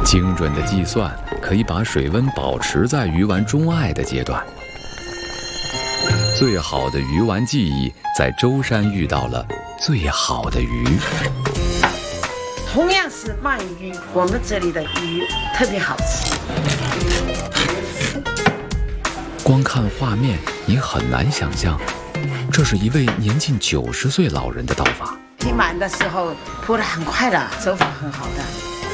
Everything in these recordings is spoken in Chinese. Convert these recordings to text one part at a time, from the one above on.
精准的计算可以把水温保持在鱼丸钟爱的阶段。最好的鱼丸技艺，在舟山遇到了最好的鱼。 同样是鳗鱼，我们这里的鱼特别好吃。 光看画面，你很难想象，这是一位年近90岁老人的刀法。 提鳗的时候扑得很快的，手法很好的。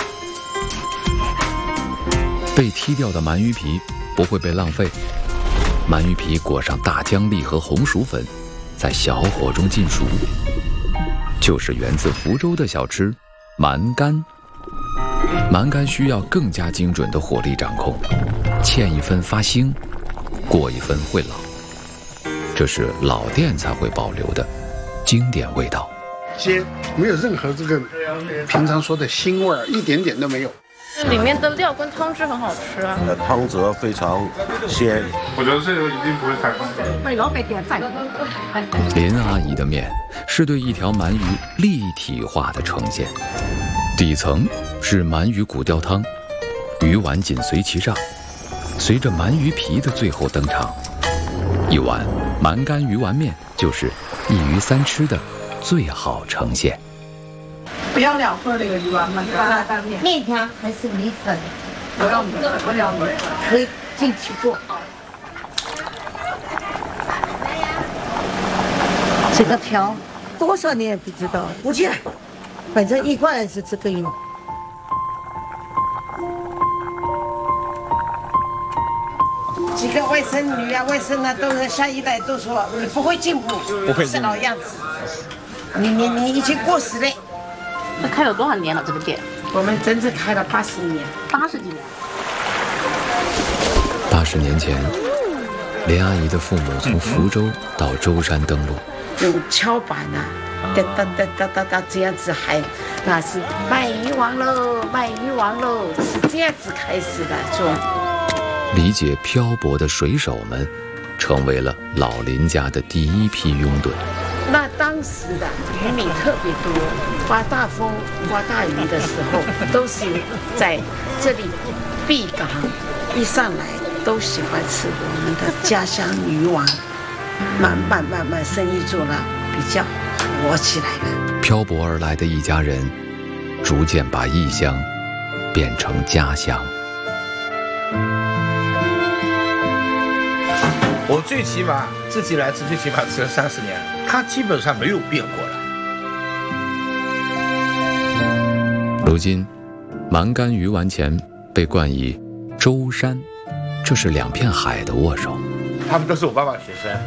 被剔掉的鳗鱼皮不会被浪费，鳗鱼皮裹上大姜粒和红薯粉，在小火中浸熟，就是源自福州的小吃鳗干。鳗干需要更加精准的火力掌控，欠一分发腥，过一分会老，这是老店才会保留的经典味道。 鲜，没有任何这个平常说的腥味儿，一点点都没有。 里面的料跟汤汁很好吃啊， 汤汁非常鲜。 我觉得这个一定不会太干。 林阿姨的面是对一条鳗鱼立体化的呈现，底层是鳗鱼骨吊汤，鱼丸紧随其上，随着鳗鱼皮的最后登场，一碗鳗干鱼丸面就是一鱼三吃的最好呈现。 不要2份那个鱼丸吗？ 面条还是米粉？ 我要米， 可以进去做。这个条多少你也不知道，估计反正1罐是这个用。几个外甥女啊、外甥啊，都是下一代都说你不会进步， 不会是老样子。你已经过时了。 这开了多少年了？这个店？ 我们整整开了80年 ，80几年。 80年前，林阿姨的父母从福州到舟山登陆， 用敲板啊，哒哒哒哒哒哒这样子喊，那是卖鱼王喽，卖鱼王喽，是这样子开始的做。 理解漂泊的水手们，成为了老林家的第一批拥趸。 那当时的渔民特别多，刮大风、刮大雨的时候，都是在这里避港，一上来都喜欢吃我们的家乡鱼丸，慢慢生意做了比较火起来了。 漂泊而来的一家人，逐渐把异乡变成家乡。 我最起码自己来吃，最起码吃了30年，它基本上没有变过了。 如今，鳗干鱼丸前被冠以舟山，这是2片海的握手。 他们都是我爸爸的学生。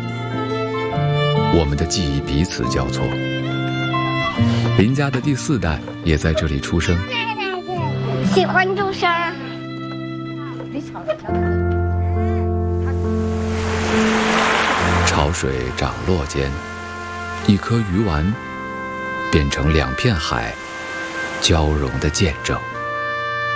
我们的记忆彼此交错。林家的第4代也在这里出生。 喜欢舟山。 潮水涨落间，一颗鱼丸变成2片海交融的见证。